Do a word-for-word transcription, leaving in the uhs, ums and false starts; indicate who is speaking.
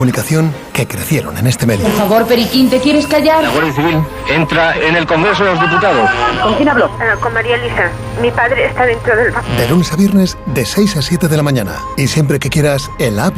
Speaker 1: Comunicación que crecieron en este medio.
Speaker 2: Por favor, Periquín, ¿te quieres callar?
Speaker 3: La Guardia Civil entra en el Congreso de los Diputados.
Speaker 4: ¿Con quién habló?
Speaker 5: Uh, con María Elisa. Mi padre está dentro del...
Speaker 1: De lunes a viernes, de seis a siete de la mañana. Y siempre que quieras, en la app